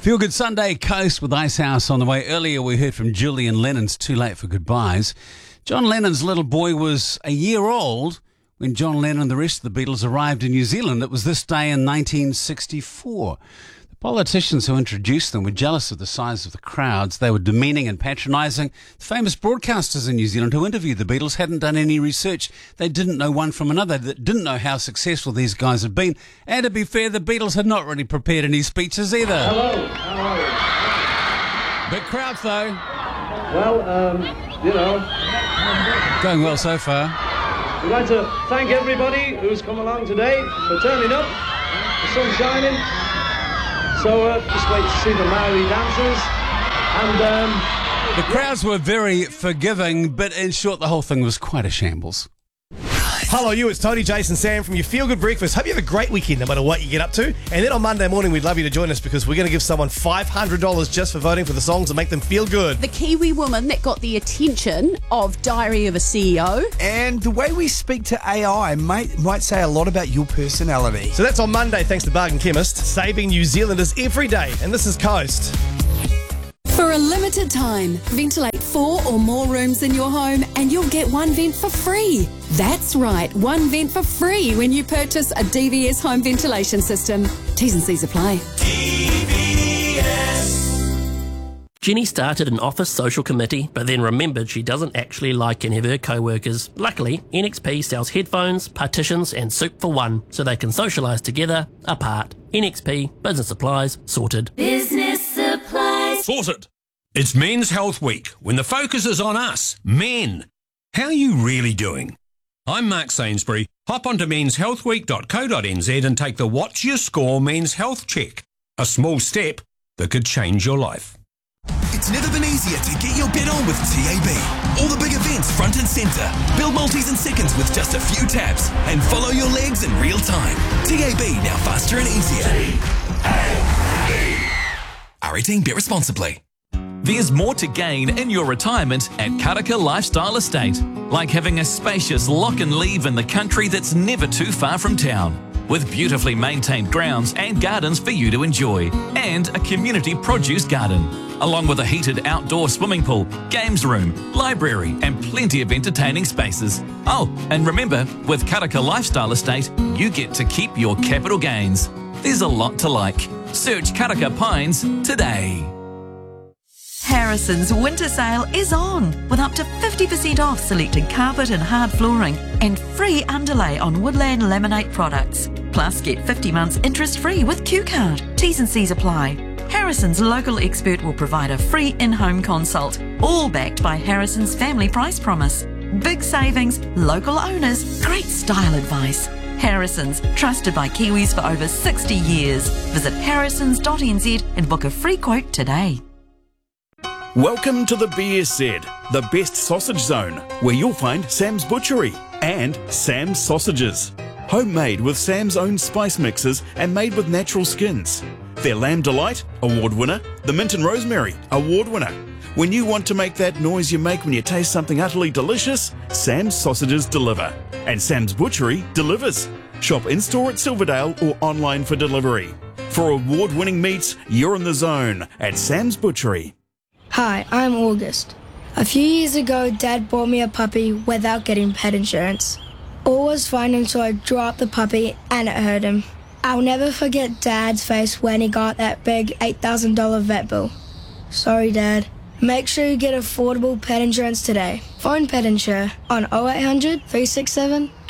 Feel Good Sunday Coast with Icehouse on the way. Earlier we heard from Julian Lennon's Too Late for Goodbyes. John Lennon's little boy was a year old when John Lennon and the rest of the Beatles arrived in New Zealand. It was this day in 1964. The politicians who introduced them were jealous of the size of the crowds. They were demeaning and patronising. The famous broadcasters in New Zealand who interviewed the Beatles hadn't done any research. They didn't know one from another. They didn't know how successful these guys had been. And to be fair, the Beatles had not really prepared any speeches either. Hello, how are you? Big crowds though. Well, Going well so far. we'd like to thank everybody who's come along today for turning up. The sun's shining. So just wait to see the Maori dancers. And The crowds were very forgiving, but in short, the whole thing was quite a shambles. Hello, you. It's Tony, Jason, Sam from your Feel Good Breakfast. Hope you have a great weekend, no matter what you get up to. And then on Monday morning, we'd love you to join us because we're going to give someone $500 just for voting for the songs that make them feel good. The Kiwi woman that got the attention of Diary of a CEO. And the way we speak to AI might say a lot about your personality. So that's on Monday, thanks to Bargain Chemist, saving New Zealanders every day. And this is Coast. For a limited time, ventilate 4 or more rooms in your home and you'll get one vent for free. That's right, one vent for free when you purchase a DVS home ventilation system. T's and C's apply. Jenny started an office social committee, but then remembered she doesn't actually like any of her co-workers. Luckily, NXP sells headphones, partitions and soup for one, so they can socialise together, apart. NXP, business supplies, sorted. Business supplies. Sorted. It's Men's Health Week, when the focus is on us, men. How are you really doing? I'm Mark Sainsbury. Hop onto menshealthweek.co.nz and take the What's Your Score Men's Health Check. A small step that could change your life. It's never been easier to get your bet on with TAB. All the big events front and centre. Build multis in seconds with just a few taps and follow your legs in real time. TAB, now faster and easier. R18, bet responsibly. There's more to gain in your retirement at Karaka Lifestyle Estate, like having a spacious lock and leave in the country that's never too far from town, with beautifully maintained grounds and gardens for you to enjoy, and a community produce garden, along with a heated outdoor swimming pool, games room, library and plenty of entertaining spaces. Oh, and remember, with Karaka Lifestyle Estate, you get to keep your capital gains. There's a lot to like. Search Karaka Pines today. Harrison's winter sale is on, with up to 50% off selected carpet and hard flooring and free underlay on Woodland Laminate products. Plus, get 50 months interest-free with Q-Card. T's and C's apply. Harrison's local expert will provide a free in-home consult, all backed by Harrison's Family Price Promise. Big savings, local owners, great style advice. Harrison's, trusted by Kiwis for over 60 years. Visit harrisons.nz and book a free quote today. Welcome to the BSZ, the best sausage zone, where you'll find Sam's Butchery and Sam's Sausages. Homemade with Sam's own spice mixes and made with natural skins. Their Lamb Delight, award winner. The Mint and Rosemary, award winner. When you want to make that noise you make when you taste something utterly delicious, Sam's Sausages deliver. And Sam's Butchery delivers. Shop in-store at Silverdale or online for delivery. For award-winning meats, you're in the zone at Sam's Butchery. Hi, I'm August. A few years ago, Dad bought me a puppy without getting pet insurance. All was fine until I dropped the puppy and it hurt him. I'll never forget Dad's face when he got that big $8,000 vet bill. Sorry, Dad. Make sure you get affordable pet insurance today. Phone Pet Insure on 0800 367